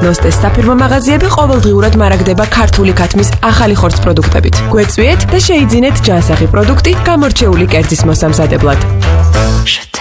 ნოსტეს საფირმო მაღაზიები ყოველდღიურად მარაგდება ქართული ქათმის ახალი ხორცპროდუქტებით. გვეწვიეთ და შეიძინეთ ჯანსაღი პროდუქტი გამორჩეული კერძის მოსამზადებლად.